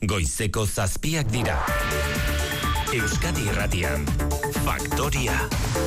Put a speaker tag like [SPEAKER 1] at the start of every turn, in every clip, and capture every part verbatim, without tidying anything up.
[SPEAKER 1] Goizeko zazpiak dira. Euskadi Irratian, Faktoria.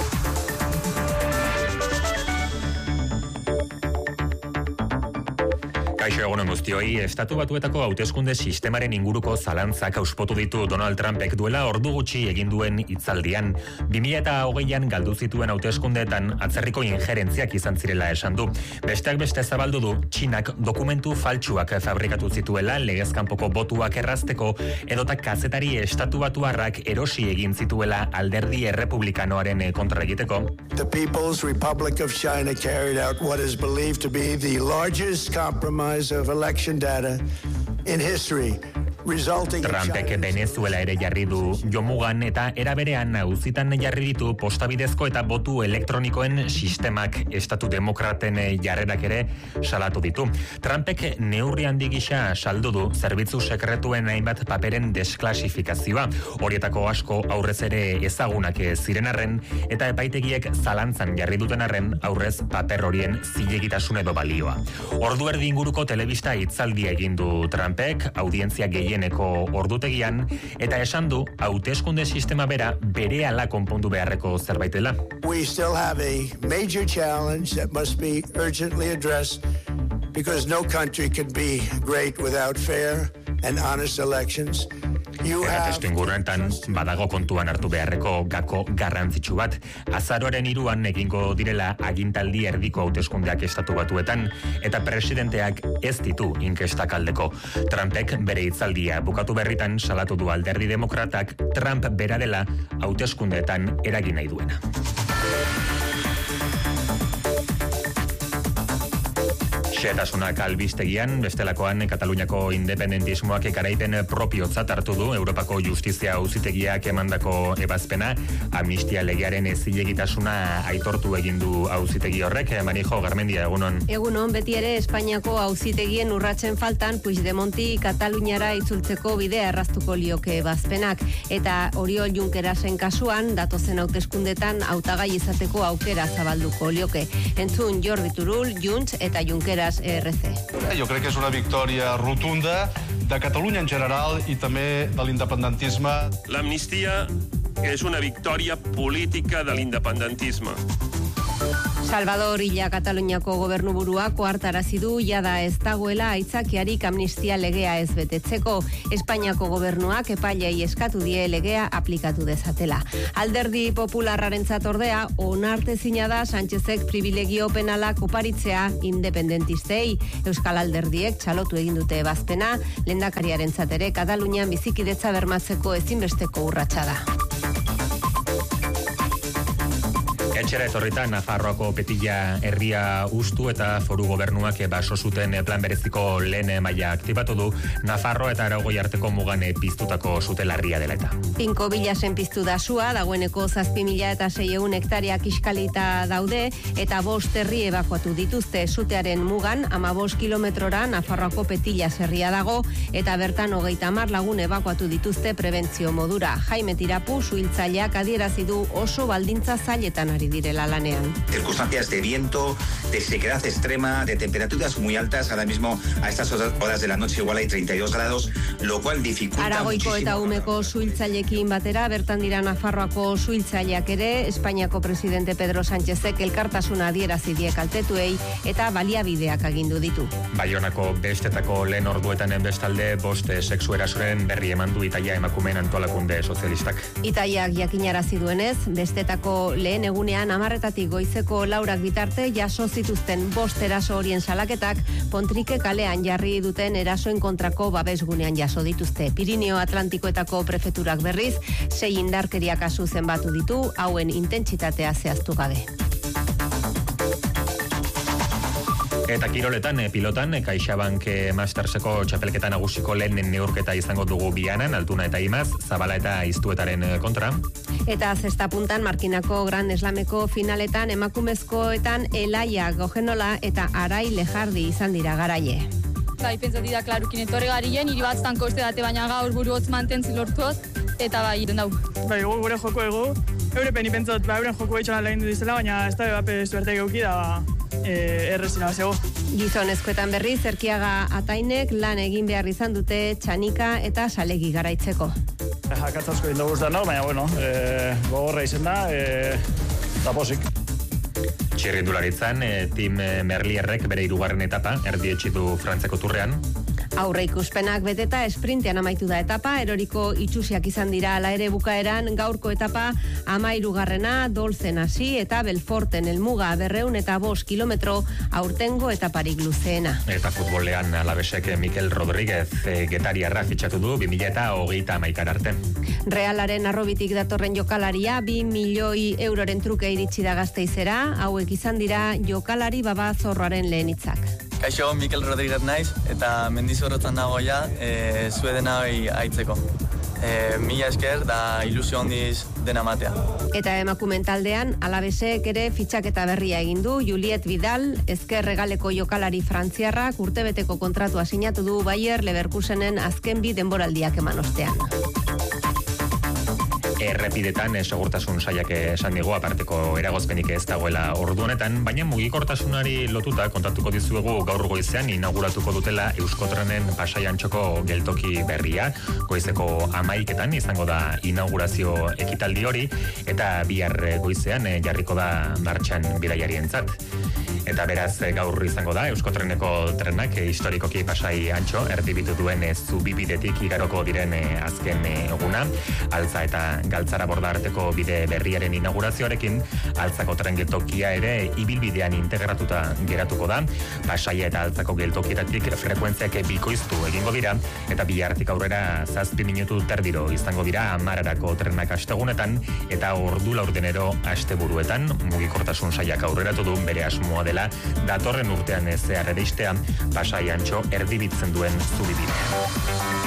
[SPEAKER 1] Kaixo egunon guztioi, Estatu Batuetako hauteskunde sistemaren inguruko zalantzak auspotu ditu Donald Trumpek duela ordu gutxi egin duen hitzaldian. bi mila hogeian galdu zituen hauteskundeetan atzerriko injerentziak izan zirela esan du. Besteak beste zabaldu du, Txinak dokumentu faltsuak fabrikatu zituela legezkanpoko botuak errazteko edota kazetari Estatu Batuarrak erosi egin zituela alderdi errepublikanoaren kontra egiteko.
[SPEAKER 2] The People's Republic of China carried out what is believed to be the largest compromise of election data in history.
[SPEAKER 1] Trumpek Venezuela ere jarri du jomugan eta era berean auzitan jarri ditu postabidezko eta botu elektronikoen sistemak estatu demokraten jarrerak ere salatu ditu. Trumpek neurri handi gisa saldu du zerbitzu sekretuen hainbat paperen desklasifikazioa. Horietako asko aurrez ere ezagunak ziren arren eta epaitegiek zalantzan jarri duten arren aurrez paper horien zilegitasun edo balioa. Ordu erdi inguruko telebista hitzaldia egin du Trumpek, audientzia gehien ordutegian, eta esan du hauteskunde sistema bera berehala konpondu beharreko zerbaitela.
[SPEAKER 2] We still have a major challenge that must be urgently addressed because no country can be great without fair and honest elections.
[SPEAKER 1] Eta testu inguruetan badago kontuan hartu beharreko gako garrantzitsu bat. Azaroaren hiruan egingo direla agintaldi erdiko hauteskundeak Estatu Batuetan eta presidenteak ez ditu inkestak aldeko. Trumpek bere hitzaldia bukatu berritan salatu du alderdi demokratak Trump bera dela hauteskundeetan eragin nahi duena. Xehetasunak albistegian, bestelakoan Kataluniako independentismoak ekaraipen propiotzat hartu du Europako Justizia Auzitegiak emandako ebazpena, amnistia legearen ezilegitasuna aitortu egin du auzitegi horrek. Marijo Garmendia, egunon.
[SPEAKER 3] Egunon, beti ere Espainiako auzitegien urratzen faltan Puigdemonti Kataluniara itzultzeko bidea erraztuko lioke ebazpenak, eta Oriol Junquerasen kasuan datozen hauteskundetan hautagai izateko aukera zabalduko lioke. Entzun Jordi Turull, Junts eta Junqueras R C.
[SPEAKER 4] Jo crec que és una victòria rotunda de Catalunya en general i també de l'independentisme.
[SPEAKER 5] L'amnistia és una victòria política de l'independentisme.
[SPEAKER 3] Salvador Illa Kataluniako gobernuburuak ohartarazi du jada ez dagoela aitzakiarik amnistia legea ez betetzeko. Espainiako gobernuak epailei eskatu die legea aplikatu dezatela. Alderdi popularrarentzat ordea onartezina da Sánchezek privilegio penalak oparitzea independentistei. Euskal Alderdiek txalotu egin dute ebazpena, lehendakariarentzat ere Katalunian bizikidetza bermatzeko ezinbesteko urratsa da.
[SPEAKER 1] Etxera etorritan Nafarroako Petilla herria ustu eta foru gobernuak baso zuten plan bereziko lehen maila aktibatu du Nafarro eta Aragoi arteko mugan piztutako sute larria dela eta.
[SPEAKER 3] Pinko bilasen piztu da sua, dagoeneko zazpi mila eta seiehun hektareak iskalita daude eta bost herri ebakuatu dituzte sutearen mugan, hamabost kilometrora Nafarroako Petilla herria dago eta bertan hogeita hamar lagun ebakuatu dituzte prebentzio modura. Jaime Tirapu suhiltzaileak adierazi du oso baldintza zailetan ari direla lanean.
[SPEAKER 6] Circunstancias de viento, de sequedad extrema, de temperaturas muy altas. Ahora mismo a estas horas de la noche igual hay treinta y dos grados, lo cual dificulta
[SPEAKER 3] Aragoiko
[SPEAKER 6] muchísimo.
[SPEAKER 3] Eta umeko suhiltzaileekin batera bertan dira Nafarroako suhiltzaileak ere, Espainiako presidente Pedro Sánchezek elkartasuna adierazi die kaltetuei eta baliabideak agindu ditu.
[SPEAKER 1] Baionako bestetako lehen orduetan bestalde bost sexu erasoren berri eman du Itaia emakumeen antolakunde sozialistak.
[SPEAKER 3] Itaiak jakinarazi duenez, bestetako lehen egunean amarretatik goizeko laurak bitarte jaso zituzten bost eraso horien salaketak Pontrike kalean jarri duten erasoen kontrako babesgunean jaso dituzte. Pirineo Atlantikoetako prefeturak berriz, sei indarkeria kasu zenbatu ditu, hauen intentsitatea zehaztu gabe.
[SPEAKER 1] Eta kiroletan, pilotan, CaixaBank Masterseko txapelketa nagusiko lehen neurketa izango dugu Bianan, Altuna eta Imaz, Zabala eta Iztuetaren kontra.
[SPEAKER 3] Eta zesta puntan Markinako Gran Eslameko finaletan emakumezkoetan Elaia Gogenola eta Arai Lejardi izan dira garaie.
[SPEAKER 7] Bai, pentsati da, klarukin etorri garien, hiri batztan koste date baina gaur buru hotz mantentzi lortuot, eta bai, iren dau.
[SPEAKER 8] Bai, gure joko ego, Eure peni pentsat, ba, euren joku behitxona lehen dizela, baina ez da bebape zuerte geuki da, ba, e, errezina zego.
[SPEAKER 3] Gizonezkoetan berri, Zerkiaga Atainek lan egin behar izan dute Txanika eta Salegi garaitzeko.
[SPEAKER 9] Akatzazko indoguz da no, baina bueno, e, gogorra izen da, e, da posik.
[SPEAKER 1] Txirrindularitzan, e, Tim Merlierrek bere hirugarren etapa erdietxitu Frantzeko turrean.
[SPEAKER 3] Aurre ikuspenak beteta esprintean amaitu da etapa, eroriko itxusiak izan dira ala ere bukaeran gaurko etapa amairugarrena Dolzen hasi eta Belforten helmuga berreun eta bost kilometro aurtengo etaparik luzeena.
[SPEAKER 1] Eta futbolean Alavesek Mikel Rodríguez e, Getariarra fitxatu du bi mila eta hogeita hamaikar arte.
[SPEAKER 3] Realaren arrobitik datorren jokalaria bi milioi euroren truke iritsi da Gasteizera, hauek izan dira jokalari Baba Zorroaren lehen hitzak.
[SPEAKER 10] Kaixo, Mikel Rodríguez naiz, eta mendizorrotzan nago ja, e, zuedena aitzeko. E, mila esker da ilusio handiz dena matea.
[SPEAKER 3] Eta emakumen taldean, Alavesek ere fitxaketa berria egin du, Juliet Vidal, ezker regaleko jokalari frantziarrak urtebeteko kontratua sinatu du Bayer Leverkusenen azken bi denboraldiak eman ostean.
[SPEAKER 1] Errepidetan e, segurtasun saiak esan digu aparteko eragozpenik ez dagoela ordu honetan, baina mugikortasunari lotuta kontatuko dizuegu gaur goizean inauguratuko dutela Euskotrenen Pasai Antxoko geltoki berria. Goizeko hamaiketan izango da inaugurazio ekitaldi hori eta bihar goizean e, jarriko da martxan bidaiarientzat. Eta beraz gaur izango da Euskotreneko trenak e, historikoki Pasai Antxo erdibitu duen e, zubibidetik igaroko diren e, azken e, eguna, altza eta Galtzara borda arteko bide berriaren inaugurazioarekin, altzako tren geltokia ere ibilbidean integratuta geratuko da. Pasaia eta altzako geltokietatik frekuentziak bikoiztu egingo dira, eta bihartik aurrera zazpi minutu terdiro izango dira amararako trenak astegunetan, eta ordu laurdenero asteburuetan. Mugikortasun saiak aurreratu du bere asmoa dela datorren urtean zehar ere istea Pasai Antxo erdibitzen duen zubibidean.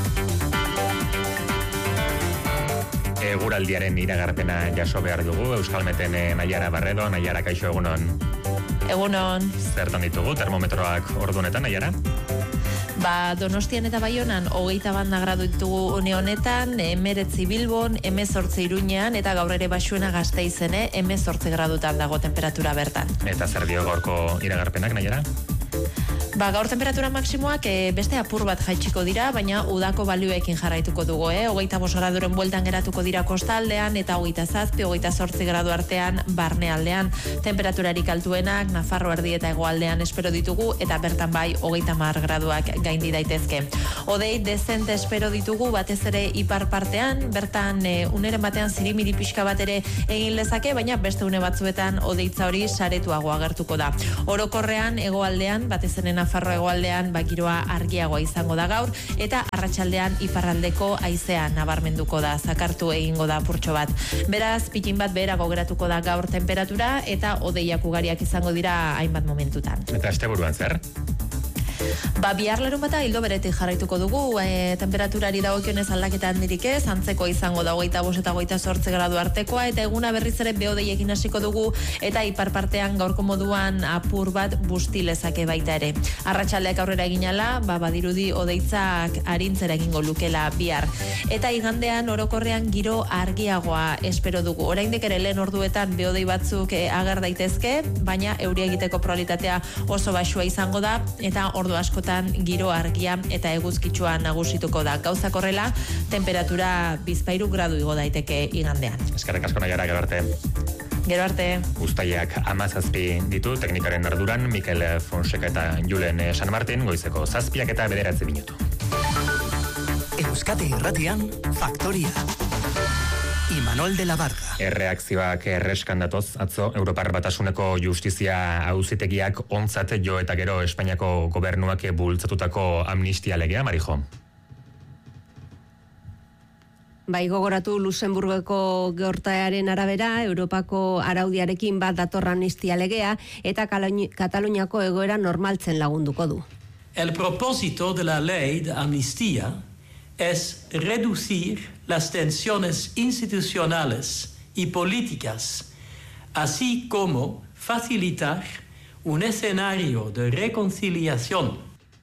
[SPEAKER 1] Eguraldiaren iragarpena jaso behar dugu, Euskalmeten Naiara Barredo. Naiara, kaixo, egunon.
[SPEAKER 11] Egunon.
[SPEAKER 1] Zertan ditugu termometroak ordunetan, Naiara?
[SPEAKER 11] Ba, Donostian eta Baionan hogeita banda gradu ditugu une honetan, emeretzi Bilbon, emezortzi Iruñean, eta gaur ere Baxuena Gasteizen, emezortzi gradutan dago temperatura bertan.
[SPEAKER 1] Eta zer dio gaurko iragarpenak, Naiara?
[SPEAKER 11] Ba, gaur temperatura maksimoak e, beste apur bat jaitsiko dira, baina udako balioekin jarraituko dugu, eh? Hogeita bost graduren bueltan geratuko dira kostaldean, eta hogeita zazpi, hogeita zortzi gradu artean barnealdean. Temperaturarik altuenak Nafarro erdi eta hegoaldean espero ditugu, eta bertan bai hogeita hamar graduak gaindi daitezke. Odei dezente espero ditugu, batez ere ipar partean, bertan e, uneren batean zirimiri pixka bat ere egin lezake, baina beste une batzuetan odeitza hori saretuago agertuko da. Orokorrean hegoaldean, batez ere Nafarro hegoaldean bagiroa argiagoa izango da gaur, eta arratsaldean iparraldeko haizea nabarmenduko da, zakartu egingo da apurtxo bat. Beraz, pitin bat beherago geratuko da gaur temperatura, eta odeiak ugariak izango dira hainbat momentutan.
[SPEAKER 1] Eta asteburuan zer?
[SPEAKER 11] Ba, bihar larun bata hildo beretik jarraituko dugu, e, temperaturari dagokionez aldaketa handirik ez, antzeko izango da hogeita bost eta hogeita zortzi gradu artekoa, eta eguna berriz ere behodeiekin hasiko dugu, eta ipar partean gaurko moduan apur bat busti lezake baita ere. Arratsaldeak aurrera eginala, ba, badirudi odeitzak arintzera egingo lukela bihar. Eta igandean orokorrean giro argiagoa espero dugu. Oraindik ere lehen orduetan behodei batzuk e, ager daitezke, baina euri egiteko probabilitatea oso baxua izango da, eta ordu askotan giro argia eta eguzkitsua nagusituko da. Gauzak horrela, temperatura bizpahiru gradu igo daiteke igandean.
[SPEAKER 1] Eskerrik asko, Naiara, gero arte.
[SPEAKER 11] Gero arte.
[SPEAKER 1] Uztaiak hamazazpi ditu teknikaren arduran Mikel Fonseca eta Julen San Martin, goizeko zazpiak eta bederatzi minutu.
[SPEAKER 12] Euskadi Irratian, Faktoria. Imanol de la Barca.
[SPEAKER 1] Erreakzioak erreskan datoz, atzo Europar Batasuneko Justizia Auzitegiak ontzat jo eta gero Espainiako gobernuak bultzatutako amnistia legea, Marijo.
[SPEAKER 3] Bai, gogoratu Luxemburgoko gertaeraren arabera, Europako araudiarekin bat dator amnistia legea eta Kataluniako egoera normaltzen lagunduko du.
[SPEAKER 13] El propósito de la ley de amnistía es reducir las tensiones institucionales y políticas, así como facilitar un escenario de reconciliación.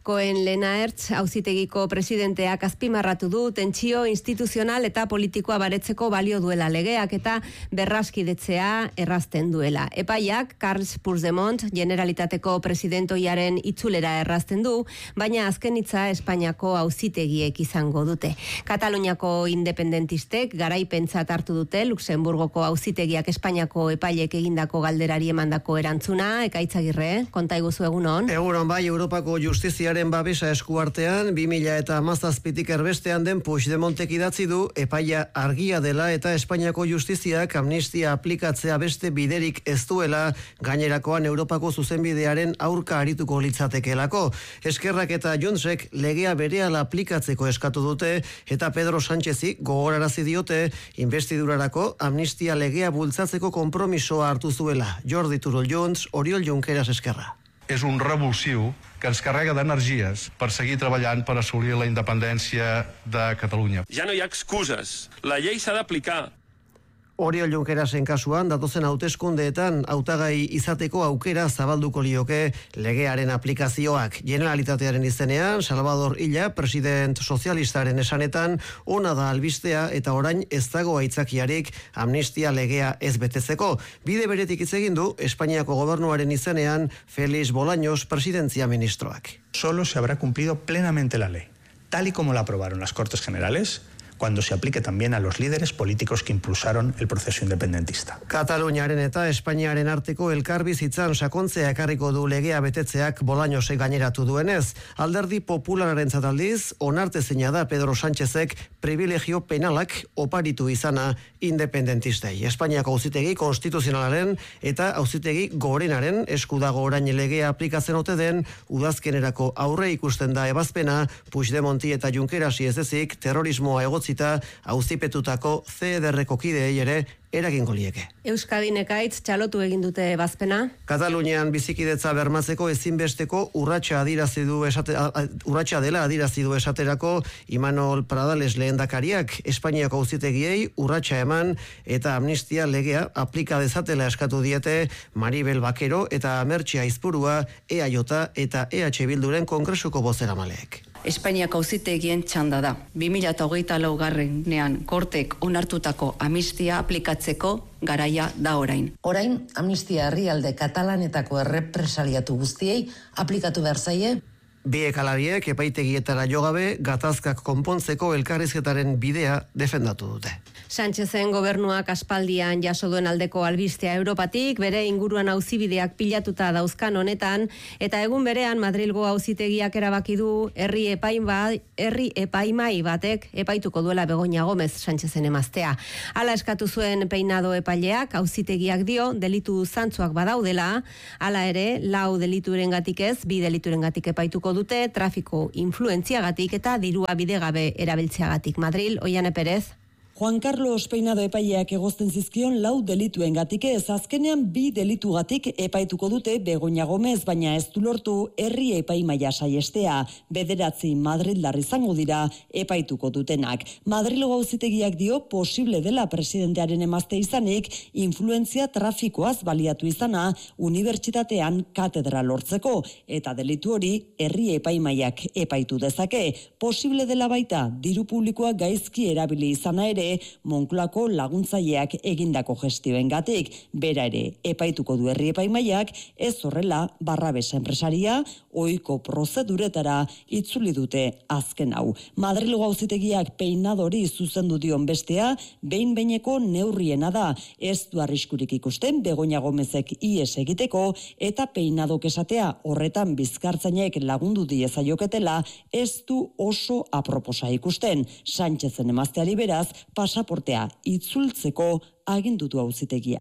[SPEAKER 3] Koen Lenaertz auzitegiko presidenteak azpimarratu du tentsio instituzional eta politikoa baretzeko balio duela legeak eta berraskidetzea errazten duela. Epaiak Carles Puigdemont Generalitateko presidentoiaren itzulera errazten du, baina azken hitza Espainiako auzitegiek izango dute. Kataluniako independentistek garaipentzat hartu dute Luxemburgoko auzitegiak Espainiako epaiek egindako galderari emandako erantzuna. Ekaitzagirre, konta iguzu egunon.
[SPEAKER 14] Egunon bai, Europako justiziaren babesa eskuartean, bi mila eta hamazazpitik erbestean den Puigdemontek idatzi du epaia argia dela eta Espainiako justiziak amnistia aplikatzea beste biderik ez duela, gainerakoan Europako zuzenbidearen aurka arituko litzatekelako. Eskerrak eta Juntsek legea berehala aplikatzeko eskatu dute eta Pedro Sánchezi gogorarazi diote investidurarako amnistia legea bultzatzeko konpromisoa hartu zuela. Jordi Turull Junts, Oriol Junqueras Esquerra.
[SPEAKER 4] És un revulsiu que ens carrega d'energies per seguir treballant per assolir la independència de Catalunya.
[SPEAKER 5] Ja no hi ha excuses. La llei s'ha d'aplicar.
[SPEAKER 14] Oriol Junquerasen kasuan, datozen hauteskundeetan hautagai izateko aukera zabalduko lioke legearen aplikazioak. Generalitatearen izenean, Salvador Illa, president sozialistaren esanetan, ona da albistea eta orain ez dago aitzakiarik amnistia legea ez betetzeko. Bide beretik hitz egin du Espainiako gobernuaren izenean Félix Bolaños presidentzia ministroak.
[SPEAKER 15] Solo se habrá cumplido plenamente la ley, tal y como la aprobaron las Cortes Generales, cuando se aplique también a los líderes políticos que impulsaron el proceso independentista.
[SPEAKER 14] Kataluniaren eta Espainiaren arteko elkarbizitzan sakontzea ekarriko du legea betetzeak Bolañosek gaineratu duenez. Alderdi populararentzat aldiz, onartezina da Pedro Sánchezek privilegio penalak oparitu izana independentistei. Espainiako auzitegi konstituzionalaren eta auzitegi gorenaren esku dago orain legea aplikatzen ote den, udazkenerako aurre ikusten da ebazpena, Puigdemonti eta Junquerasi ez ezik terrorismoa egotzi eta auzipetutako C D R-ko kideei ere eragingo lieke.
[SPEAKER 3] Euskadin ekaitz txalotu egin dute ebazpena.
[SPEAKER 14] Katalunian bizikidetza bermatzeko ezinbesteko urratsa adirazi du esate, urratsa dela adirazi du esaterako Imanol Pradales lehendakariak Espainiako auzitegiei urratsa eman eta amnistia legea aplika dezatela eskatu diete Maribel Bakero eta Mertxe Aizpurua E A J eta E H Bilduren kongresuko bozeramaleek.
[SPEAKER 16] Espainiako auzitegien txanda da. bi mila hogeita laugarrenean kortek onartutako amnistia aplikatzeko garaia da orain.
[SPEAKER 17] Orain, amnistia herrialde katalanetako errepresaliatu guztiei aplikatu behar zaie.
[SPEAKER 14] Biek alariek epaitegietara jogabe gatazkak konpontzeko elkarrizketaren bidea defendatu dute.
[SPEAKER 3] Sánchezen gobernuak aspaldian jaso duen aldeko albistea Europatik, bere inguruan auzibideak pilatuta dauzkan honetan, eta egun berean Madrilgo auzitegiak erabaki du herri epaimai, herri epaimai batek epaituko duela Begoña Gómez Sánchezen emaztea. Hala eskatu zuen peinado epaileak, auzitegiak dio delitu zantzuak badaudela, hala ere lau deliturengatik ez, bi deliturengatik epaituko dute, trafiko influentziagatik eta dirua bidegabe erabiltzeagatik. Madril, Oiane Perez.
[SPEAKER 18] Juan Carlos Peinado epaileak egozten zizkion lau delituen gatik ez, azkenean bi delitugatik epaituko dute Begoña Gómez, baina ez du lortu herri epaimaia saiestea. Bederatzi Madrildar izango dira epaituko dutenak. Madrilgo auzitegiak dio posible dela presidentearen emazte izanik, influentzia trafikoaz baliatu izana unibertsitatean katedra lortzeko, eta delitu hori herri epaimaiak epaitu dezake. Posible dela baita diru publikoa gaizki erabili izana ere Moncloako laguntzaileak egindako gestioengatik. Bera ere epaituko du herri epaimaiak, ez horrela Barrabes enpresaria ohiko prozeduretara itzuli dute azken hau. Madrilgo auzitegiak Peinadori zuzendu dion bestea, behin-behineko neurriena da, ez du arriskurik ikusten Begoña Gómezek ihes egiteko eta Peinadok esatea horretan bizkartzainek lagundu diezaioketela ez du oso aproposa ikusten. Sánchezen emazteari beraz pasaportea itzultzeko agindutu auzitegia.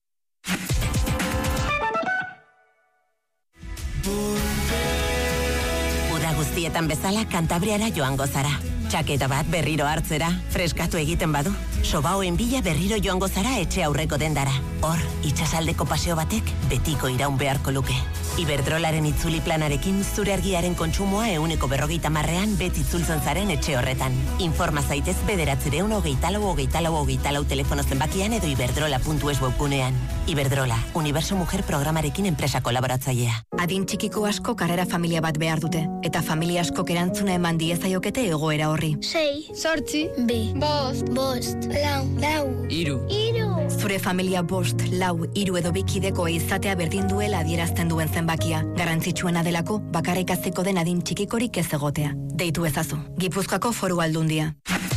[SPEAKER 19] Uda guztietan bezala Kantabriara joango zara. Txaketa bat berriro hartzera, freskatu egiten badu. Sobaoen bila berriro joango zara etxe aurreko dendara. Hor, itsasaldeko paseo batek betiko iraun beharko luke. Iberdrolaren itzuli planarekin zure argiaren kontsumoa euneko berrogeita marrean beti itzultzen zaren etxe horretan. Informa zaitez bederatzireun hogeita lau hogeita lau hogeita lau telefono zenbakian edo iberdrola puntu es webgunean. Iberdrola, Universo Mujer programarekin enpresa kolaboratzailea.
[SPEAKER 20] Adin txikiko asko karrera familia bat behar dute, eta familia askok erantzuna eman diezaiokete egoera horri.
[SPEAKER 21] Sei, sortzi, bi, bost, bost, lau, lau,
[SPEAKER 20] iru.
[SPEAKER 21] Iru.
[SPEAKER 20] Zure familia bost, lau, iru edo bikideko izatea berdin duela adierazten duen zenbakia. Garrantzitsuena delako, bakarrik aziko den adin txikikorik ez egotea. Deitu ezazu. Gipuzkoako Foru Aldundia.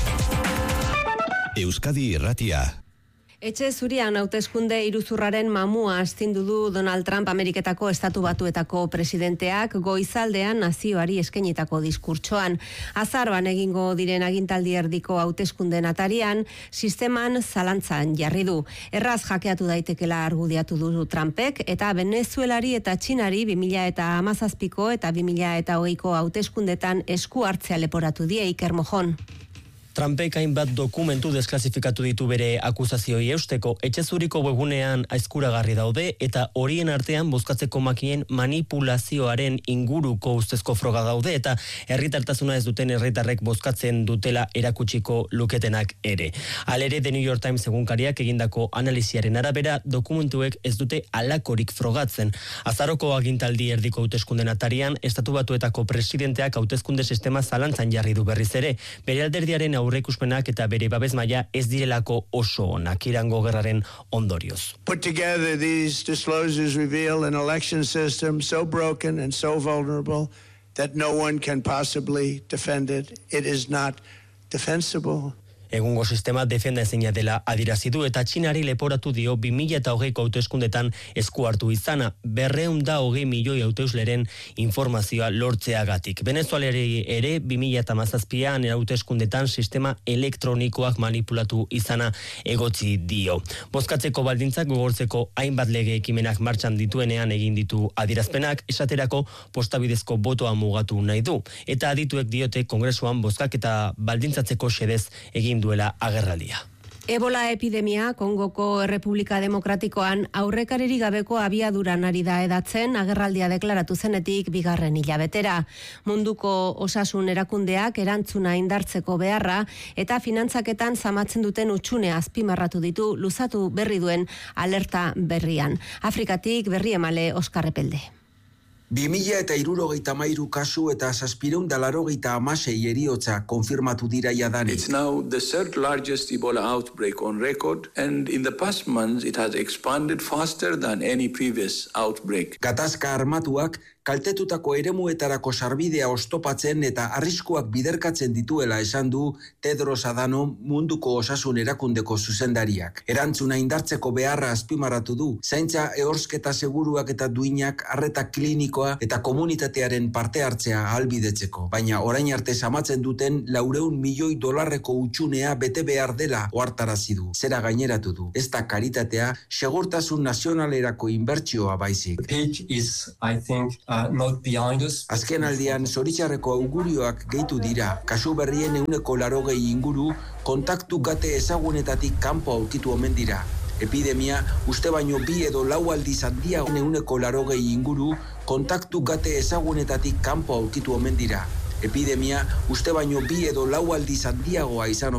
[SPEAKER 22] Euskadi Irratia.
[SPEAKER 3] Etxe zurian hauteskunde iruzurraren mamua astindu du Donald Trump Ameriketako Estatu Batuetako presidenteak goizaldean nazioari eskainitako diskurtsoan. Azaroan egingo diren agintaldi erdiko hauteskundeen atarian, sisteman zalantzan jarri du. Erraz jakeatu daitekela argudiatu du Trumpek, eta Venezuelari eta Txinari bi mila hamazazpiko eta bi mila hogeiko hauteskundetan esku hartzea leporatu die Iker Mojon.
[SPEAKER 23] Trumpek hainbat dokumentu desklasifikatu ditu bere akusazioi eusteko, etxe zuriko webgunean aizkuragarri daude eta horien artean bozkatzeko makinen manipulazioaren inguruko ustezko froga daude eta herritartasuna ez duten herritarrek bozkatzen dutela erakutsiko luketenak ere. Halere The New York Times egunkariak egindako analiziaren arabera dokumentuek ez dute alakorik frogatzen. Azaroko agintaldi erdiko hauteskunden atarian, Estatu Batuetako presidenteak hauteskunde sistema zalantzan jarri du berriz ere. Bere alderdiaren aurreikuspenak eta bere babes maila ez direlako oso onak Irango gerraren ondorioz.
[SPEAKER 2] Put together these disclosures reveal an election system so broken and so vulnerable that no one can possibly defend it. It is not defensible.
[SPEAKER 23] Egungo sistema defenda ezina dela adirazi du eta Txinari leporatu dio bi mila hogeiko hauteskundetan esku hartu izana, berrehun eta hogei milioi hautesleren informazioa lortzeagatik. Venezueleri ere bi mila hamazazpian hauteskundetan sistema elektronikoak manipulatu izana egotzi dio. Bozkatzeko baldintzak gogortzeko hainbat lege ekimenak martxan dituenean egin ditu adirazpenak, esaterako postabidezko botoa mugatu nahi du. Eta adituek diote Kongresuan bozkak eta baldintzatzeko xedez egin duela agerraldia.
[SPEAKER 3] Ebola epidemia Kongoko Errepublika Demokratikoan aurrekariri gabeko abiaduran ari da edatzen agerraldia deklaratu zenetik bigarren hilabetera. Munduko osasun erakundeak erantzuna indartzeko beharra eta finantzaketan zamatzen duten utxune azpimarratu ditu luzatu berri duen alerta berrian. Afrikatik berri emale Oskar Epelde.
[SPEAKER 24] bi mila eta hirurogeita hamairu kasu eta zazpiehun eta laurogeita hamasei heriotza konfirmatu dira jadanik.
[SPEAKER 25] It's now the third largest Ebola outbreak on record, and in the past months it has expanded faster than any previous outbreak.
[SPEAKER 24] Gatazka armatuak kaltetutako eremuetarako sarbidea oztopatzen eta arriskuak biderkatzen dituela esan du Tedros Adhanom Munduko Osasun Erakundeko zuzendariak. Erantzuna indartzeko beharra azpimarratu du, zaintza ehorsketa seguruak eta duinak, arreta klinikoa eta komunitatearen parte hartzea ahalbidetzeko. Baina orain arte zamatzen duten laurehun milioi dolarreko utxunea bete behar dela ohartarazi du. Zera gaineratu du, ez da karitatea, segurtasun nazionalerako inbertsioa baizik.
[SPEAKER 26] Is, I think, Uh, not behind us.
[SPEAKER 24] Azken aldian zoritxarreko augurioak gehitu dira. Kasu berrien euneko larogei inguru kontaktu gate ezagunetatik kanpo aurkitu omen dira. Epidemia uste baino bi edo lau aldiz handiago euneko larogei inguru kontaktu gate ezagunetatik kanpo aurkitu omen dira. Epidemia uste baino bi edo lau aldiz handiagoa izan